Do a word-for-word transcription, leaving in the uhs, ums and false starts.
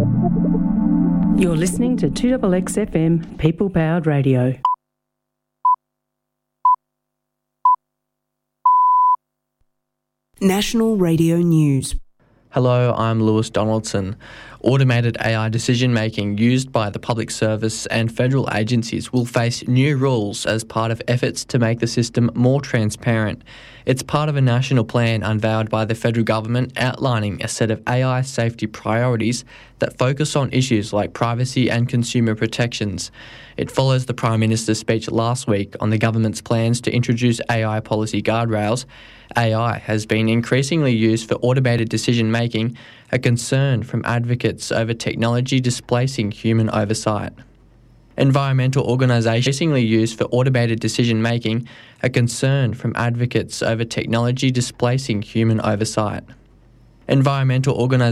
You're listening to two X X F M, People Powered Radio. National Radio News. Hello, I'm Lewis Donaldson. Automated A I decision-making used by the public service and federal agencies will face new rules as part of efforts to make the system more transparent. It's part of a national plan unveiled by the federal government outlining a set of A I safety priorities that focus on issues like privacy and consumer protections. It follows the Prime Minister's speech last week on the government's plans to introduce A I policy guardrails. A I has been increasingly used for automated decision-making, a concern from advocates over technology displacing human oversight. Environmental organisations increasingly used for automated decision-making, a concern from advocates over technology displacing human oversight. Environmental organisations